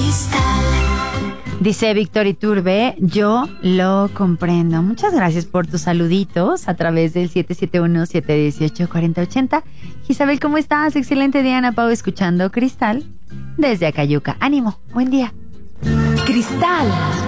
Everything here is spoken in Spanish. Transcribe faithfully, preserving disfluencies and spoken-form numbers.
Dice Víctor Iturbe, yo lo comprendo. Muchas gracias por tus saluditos a través del siete siete uno, siete uno ocho, cuatro cero ocho cero. Isabel, ¿cómo estás? Excelente día, Ana Pau, escuchando Cristal desde Acayuca. Ánimo, buen día. Cristal